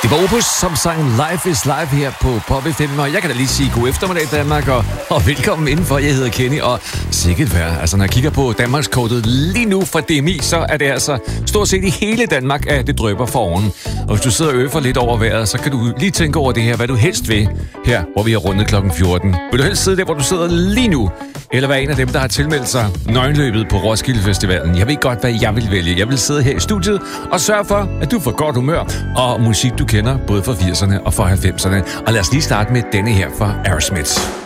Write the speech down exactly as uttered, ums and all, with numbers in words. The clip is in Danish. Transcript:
Det var Opus, som sang Life is Life her på Pop F M, og jeg kan da lige sige god eftermiddag Danmark, og, og velkommen indenfor. Jeg hedder Kenny, og sikkert vejr. Altså, når jeg kigger på Danmarkskortet lige nu fra D M I, så er det altså stort set i hele Danmark, at det drypper for oven. Og hvis du sidder og øver lidt over vejret, så kan du lige tænke over det her, hvad du helst vil her, hvor vi har rundet klokken fjorten. Vil du helst sidde der, hvor du sidder lige nu, eller være en af dem, der har tilmeldt sig nøgenløbet på Roskilde Festivalen? Jeg ved godt, hvad jeg vil vælge. Jeg vil sidde her i studiet og sørge for, at du får godt humør og musik, du kender, både fra firserne og fra halvfemserne. Og lad os lige starte med denne her fra Aerosmith.